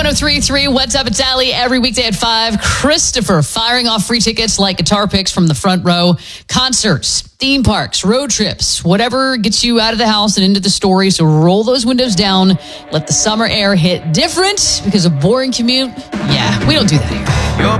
K103.3, What's Up, it's Allie, every weekday at 5. Christopher firing off free tickets like guitar picks from the front row. Concerts, theme parks, road trips, whatever gets you out of the house and into the story. So roll those windows down. Let the summer air hit different because a boring commute, yeah, we don't do that here. Your